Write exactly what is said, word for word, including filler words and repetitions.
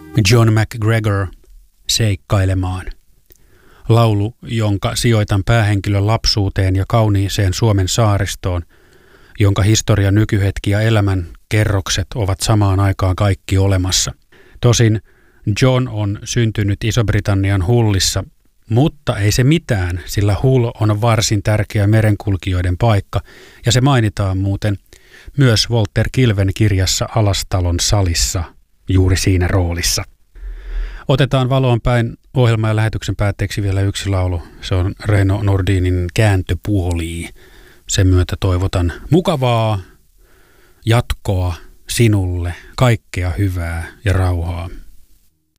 John McGregor seikkailemaan. Laulu, jonka sijoitan päähenkilön lapsuuteen ja kauniiseen Suomen saaristoon, jonka historia, nykyhetki ja elämän kerrokset ovat samaan aikaan kaikki olemassa. Tosin John on syntynyt Iso-Britannian Hullissa, mutta ei se mitään, sillä Hull on varsin tärkeä merenkulkijoiden paikka, ja se mainitaan muuten myös Walter Kilven kirjassa Alastalon salissa, juuri siinä roolissa. Otetaan valoon päin ohjelman ja lähetyksen päätteeksi vielä yksi laulu. Se on Reino Nordinin Kääntöpuoli. Sen myötä toivotan mukavaa jatkoa sinulle, kaikkea hyvää ja rauhaa.